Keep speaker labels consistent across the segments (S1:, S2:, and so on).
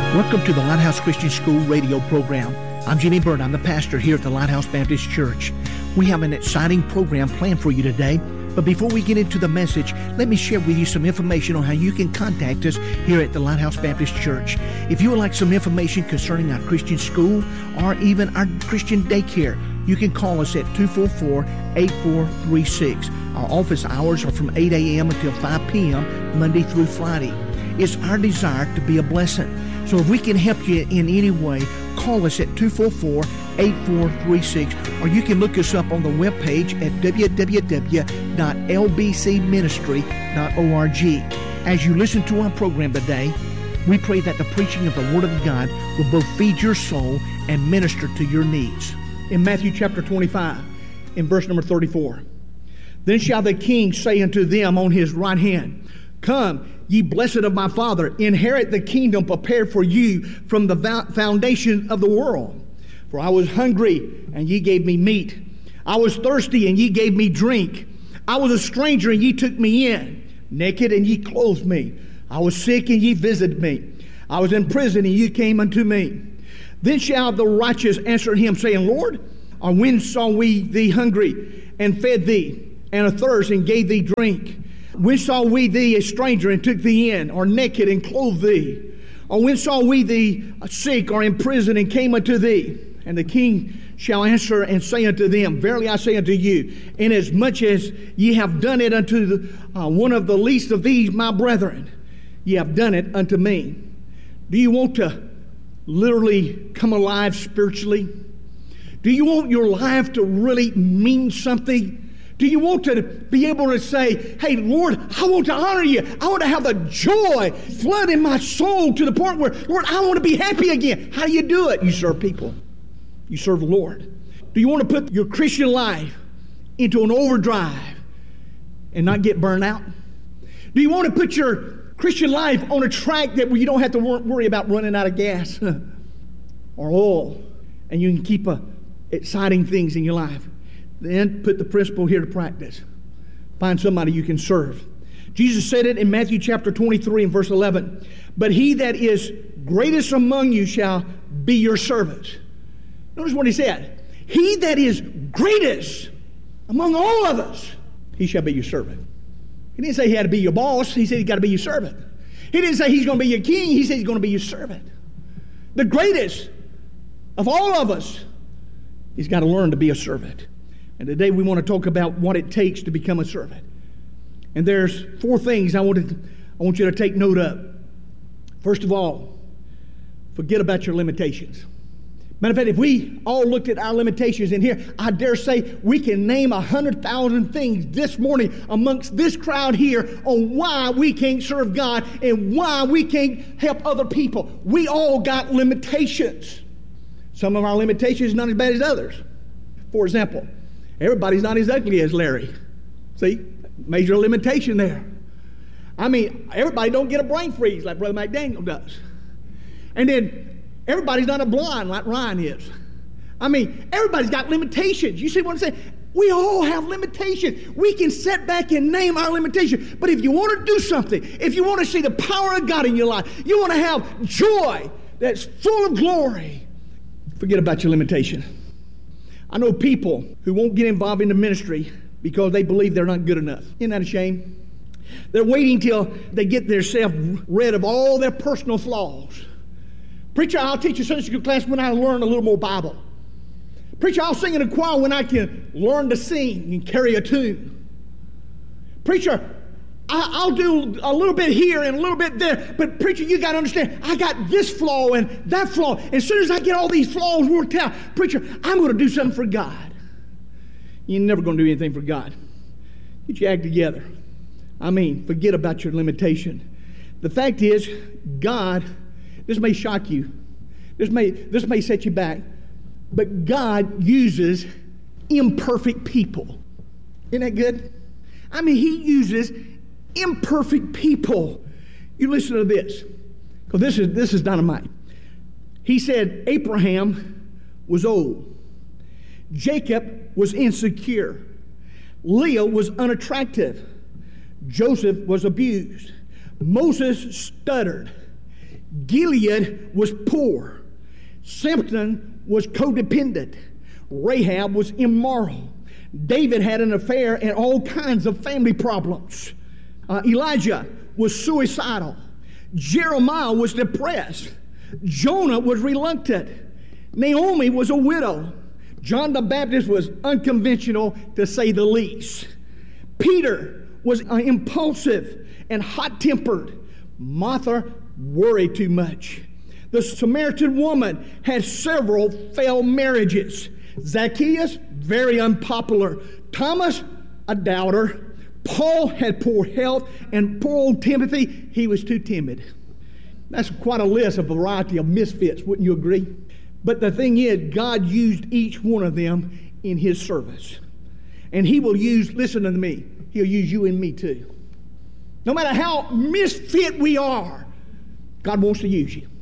S1: Welcome to the Lighthouse Christian School radio program. I'm Jimmy Byrd. I'm the pastor here at the Lighthouse Baptist Church. We have an exciting program planned for you today. But before we get into the message, let me share with you some information on how you can contact us here at the Lighthouse Baptist Church. If you would like some information concerning our Christian school or even our Christian daycare, you can call us at 244-8436. Our office hours are from 8 a.m. until 5 p.m. Monday through Friday. It's our desire to be a blessing. So if we can help you in any way, call us at 244-8436, or you can look us up on the webpage at www.lbcministry.org. As you listen to our program today, we pray that the preaching of the Word of God will both feed your soul and minister to your needs. In Matthew chapter 25, in verse number 34, then shall the king say unto them on his right hand, Come, ye blessed of my Father, inherit the kingdom prepared for you from the foundation of the world. For I was hungry, and ye gave me meat. I was thirsty, and ye gave me drink. I was a stranger, and ye took me in. Naked, and ye clothed me. I was sick, and ye visited me. I was in prison, and ye came unto me. Then shall the righteous answer him, saying, Lord, or when saw we thee hungry, and fed thee, and athirst, and gave thee drink? When saw we thee a stranger and took thee in, or naked and clothed thee? Or when saw we thee sick or in prison and came unto thee? And the king shall answer and say unto them, Verily I say unto you, inasmuch as ye have done it unto one of the least of these my brethren, ye have done it unto me. Do you want to literally come alive spiritually? Do you want your life to really mean something? Do you want to be able to say, hey, Lord, I want to honor you. I want to have the joy flood in my soul to the point where, Lord, I want to be happy again. How do you do it? You serve people. You serve the Lord. Do you want to put your Christian life into an overdrive and not get burned out? Do you want to put your Christian life on a track that where you don't have to worry about running out of gas or oil, and you can keep exciting things in your life? Then put the principle here to practice. Find somebody you can serve. Jesus said it in Matthew chapter 23 and verse 11. But he that is greatest among you shall be your servant. Notice what he said. He that is greatest among all of us, he shall be your servant. He didn't say he had to be your boss. He said he's got to be your servant. He didn't say he's going to be your king. He said he's going to be your servant. The greatest of all of us, he's got to learn to be a servant. And today we want to talk about what it takes to become a servant. And there's 4 things I want you to take note of. First of all, forget about your limitations. Matter of fact, if we all looked at our limitations in here, I dare say we can name 100,000 things this morning amongst this crowd here on why we can't serve God and why we can't help other people. We all got limitations. Some of our limitations are not as bad as others. For example, everybody's not as ugly as Larry. See, major limitation there. I mean, everybody don't get a brain freeze like Brother McDaniel does. And then everybody's not a blind like Ryan is. I mean, everybody's got limitations. You see what I'm saying? We all have limitations. We can sit back and name our limitations. But if you want to do something, if you want to see the power of God in your life, you want to have joy that's full of glory, forget about your limitations. I know people who won't get involved in the ministry because they believe they're not good enough. Isn't that a shame? They're waiting till they get themselves rid of all their personal flaws. Preacher, I'll teach a Sunday school class when I learn a little more Bible. Preacher, I'll sing in a choir when I can learn to sing and carry a tune. Preacher, I'll do a little bit here and a little bit there. But preacher, you got to understand, I got this flaw and that flaw. As soon as I get all these flaws worked out, preacher, I'm going to do something for God. You're never going to do anything for God. Get your act together. I mean, forget about your limitation. The fact is, God, this may shock you. This may set you back. But God uses imperfect people. Isn't that good? I mean, he uses imperfect people. You listen to this, because this is dynamite. He said Abraham was old. Jacob was insecure. Leah was unattractive. Joseph was abused. Moses stuttered. Gilead was poor. Samson was codependent. Rahab was immoral. David had an affair and all kinds of family problems. Elijah was suicidal. Jeremiah was depressed. Jonah was reluctant. Naomi was a widow. John the Baptist was unconventional, to say the least. Peter was impulsive and hot-tempered. Martha worried too much. The Samaritan woman had several failed marriages. Zacchaeus, very unpopular. Thomas, a doubter. Paul had poor health, and poor old Timothy, he was too timid. That's quite a list, a variety of misfits, wouldn't you agree? But the thing is, God used each one of them in His service. And He will use, listen to me, He'll use you and me too. No matter how misfit we are, God wants to use you.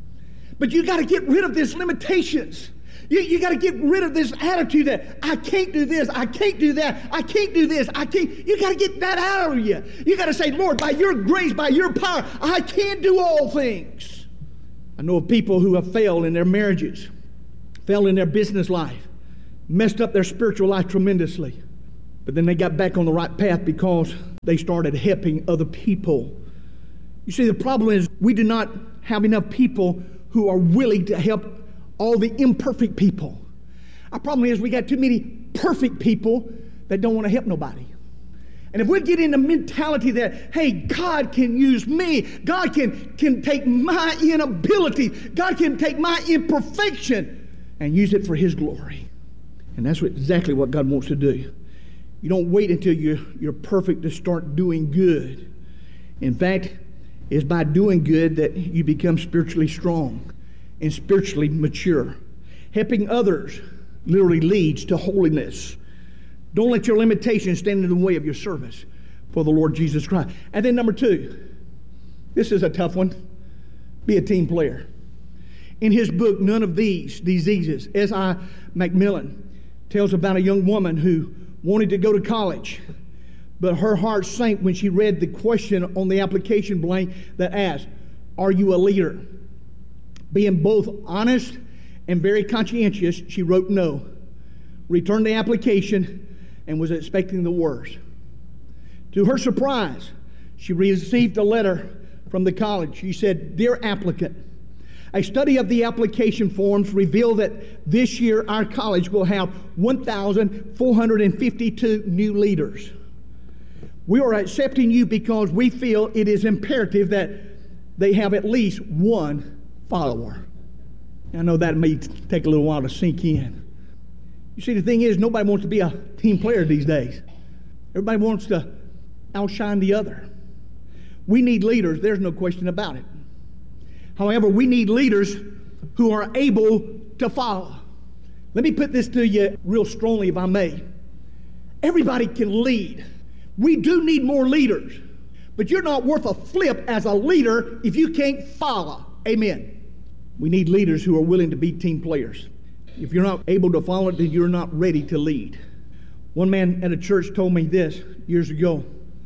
S1: But you got to get rid of these limitations. You got to get rid of this attitude that I can't do this, I can't do that, I can't do this, I can't. You got to get that out of you. You got to say, Lord, by your grace, by your power, I can do all things. I know of people who have failed in their marriages, failed in their business life, messed up their spiritual life tremendously. But then they got back on the right path because they started helping other people. You see, the problem is we do not have enough people who are willing to help all the imperfect people. Our problem is we got too many perfect people that don't want to help nobody. And if we get in the mentality that, hey, God can use me, God can take my inability, God can take my imperfection and use it for His glory. And that's exactly what God wants to do. You don't wait until you're perfect to start doing good. In fact, it's by doing good that you become spiritually strong and spiritually mature. Helping others literally leads to holiness. Don't let your limitations stand in the way of your service for the Lord Jesus Christ. And then number 2, this is a tough one. Be a team player. In his book, None of These Diseases, S.I. McMillan tells about a young woman who wanted to go to college, but her heart sank when she read the question on the application blank that asked, are you a leader? Being both honest and very conscientious, she wrote no, returned the application, and was expecting the worst. To her surprise, she received a letter from the college. She said, Dear applicant, a study of the application forms revealed that this year our college will have 1,452 new leaders. We are accepting you because we feel it is imperative that they have at least one follower. I know that may take a little while to sink in. You see, the thing is, nobody wants to be a team player these days. Everybody wants to outshine the other. We need leaders, there's no question about it. However, we need leaders who are able to follow. Let me put this to you real strongly, if I may. Everybody can lead. We do need more leaders, but you're not worth a flip as a leader if you can't follow. Amen. We need leaders who are willing to be team players. If you're not able to follow it, then you're not ready to lead. One man at a church told me this years ago.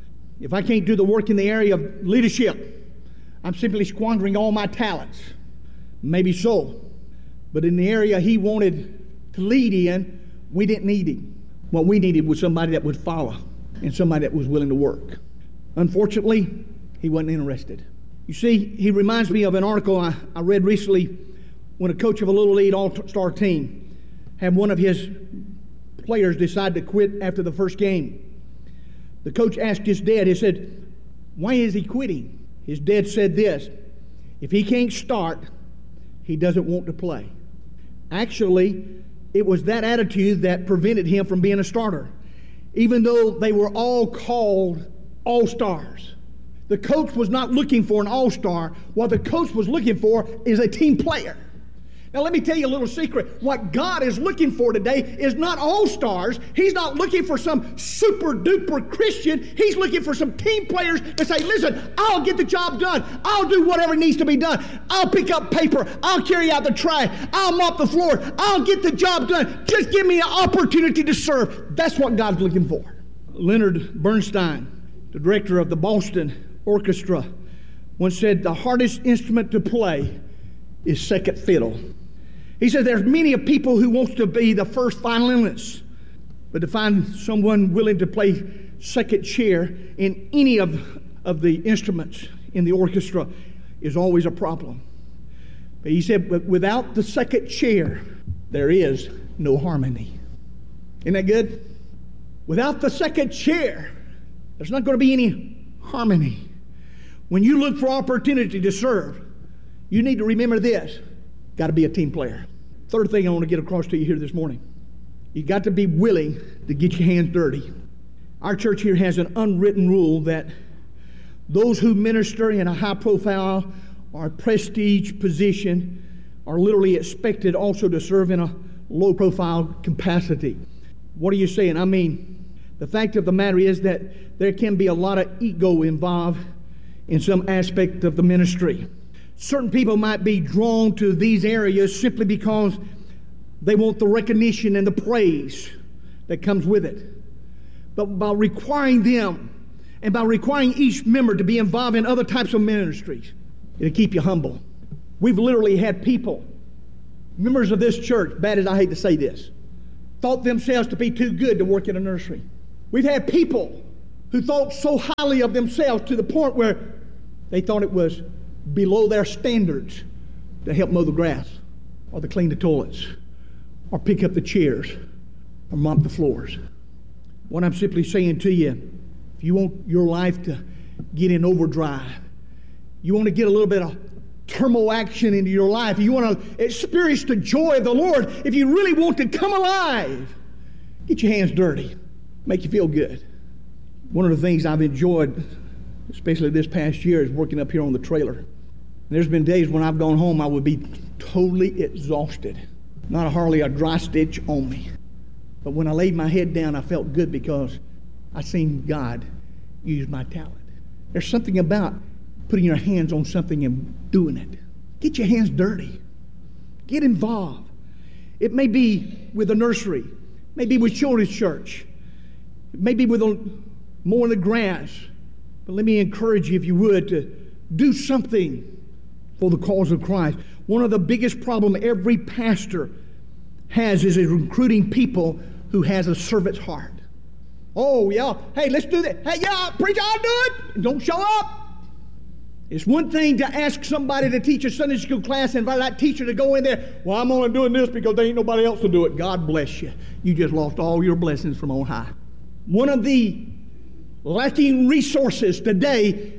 S1: If I can't do the work in the area of leadership, I'm simply squandering all my talents. Maybe so. But in the area he wanted to lead in, we didn't need him. What we needed was somebody that would follow and somebody that was willing to work. Unfortunately, he wasn't interested. You see, he reminds me of an article I read recently when a coach of a Little League All-Star team had one of his players decide to quit after the first game. The coach asked his dad, he said, why is he quitting? His dad said this, if he can't start, he doesn't want to play. Actually, it was that attitude that prevented him from being a starter, even though they were all called all-stars. The coach was not looking for an all-star. What the coach was looking for is a team player. Now let me tell you a little secret. What God is looking for today is not all-stars. He's not looking for some super-duper Christian. He's looking for some team players that say, listen, I'll get the job done. I'll do whatever needs to be done. I'll pick up paper. I'll carry out the trash. I'll mop the floor. I'll get the job done. Just give me an opportunity to serve. That's what God's looking for. Leonard Bernstein, the director of the Boston Orchestra, once said the hardest instrument to play is second fiddle. He said there's many of people who wants to be the first violinist, but to find someone willing to play second chair in any of the instruments in the orchestra is always a problem. But he said, but without the second chair, there is no harmony. Isn't that good? Without the second chair, there's not going to be any harmony. When you look for opportunity to serve, you need to remember this. Got to be a team player. Third thing I want to get across to you here this morning. You got to be willing to get your hands dirty. Our church here has an unwritten rule that those who minister in a high profile or prestige position are literally expected also to serve in a low profile capacity. What are you saying? I mean, the fact of the matter is that there can be a lot of ego involved in some aspect of the ministry. Certain people might be drawn to these areas simply because they want the recognition and the praise that comes with it. But by requiring them and by requiring each member to be involved in other types of ministries, it'll keep you humble. We've literally had people, members of this church, bad as I hate to say this, thought themselves to be too good to work in a nursery. We've had people who thought so highly of themselves to the point where they thought it was below their standards to help mow the grass or to clean the toilets or pick up the chairs or mop the floors. What I'm simply saying to you, if you want your life to get in overdrive, you want to get a little bit of turmoil action into your life, you want to experience the joy of the Lord, if you really want to come alive, get your hands dirty, make you feel good. One of the things I've enjoyed, especially this past year, is working up here on the trailer. There's been days when I've gone home, I would be totally exhausted, not hardly a dry stitch on me. But when I laid my head down, I felt good because I seen God use my talent. There's something about putting your hands on something and doing it. Get your hands dirty. Get involved. It may be with a nursery, maybe with children's church, it may be with more in the grass. But let me encourage you, if you would, to do something for the cause of Christ. One of the biggest problems every pastor has is recruiting people who has a servant's heart. Oh, yeah, hey, let's do that. Hey, yeah, preacher, I'll do it. Don't show up. It's one thing to ask somebody to teach a Sunday school class and invite that teacher to go in there. Well, I'm only doing this because there ain't nobody else to do it. God bless you. You just lost all your blessings from on high. One of the lacking resources today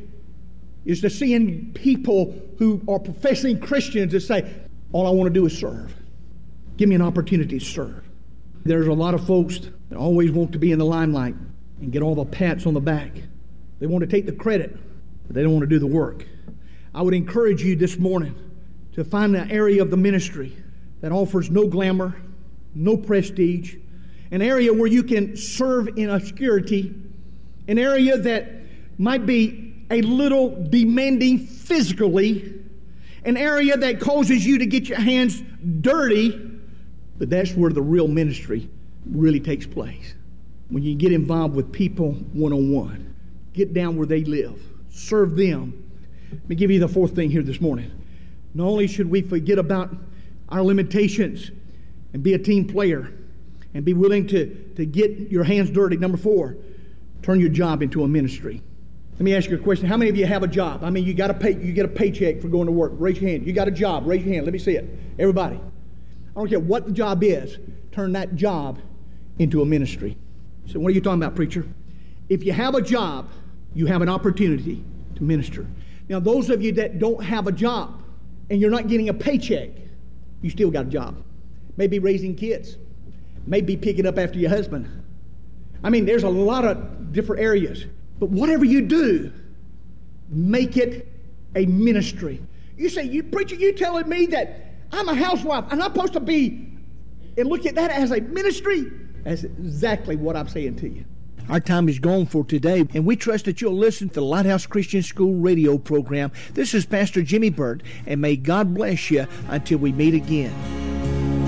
S1: is to seeing people who are professing Christians that say, all I want to do is serve. Give me an opportunity to serve. There's a lot of folks that always want to be in the limelight and get all the pats on the back. They want to take the credit, but they don't want to do the work. I would encourage you this morning to find an area of the ministry that offers no glamour, no prestige, an area where you can serve in obscurity, an area that might be a little demanding physically, an area that causes you to get your hands dirty, but that's where the real ministry really takes place. When you get involved with people one-on-one, get down where they live, serve them. Let me give you the fourth thing here this morning. Not only should we forget about our limitations and be a team player and be willing to get your hands dirty. Number 4, turn your job into a ministry. Let me ask you a question. How many of you have a job? I mean, you get a paycheck for going to work. Raise your hand. You got a job. Raise your hand. Let me see it. Everybody. I don't care what the job is. Turn that job into a ministry. So what are you talking about, preacher? If you have a job, you have an opportunity to minister. Now, those of you that don't have a job and you're not getting a paycheck, you still got a job. Maybe raising kids. Maybe picking up after your husband. I mean, there's a lot of different areas. But whatever you do, make it a ministry. You say, you preacher, you telling me that I'm a housewife and I'm supposed to be and look at that as a ministry? That's exactly what I'm saying to you. Our time is gone for today, and we trust that you'll listen to the Lighthouse Christian School radio program. This is Pastor Jimmy Burt, and may God bless you until we meet again.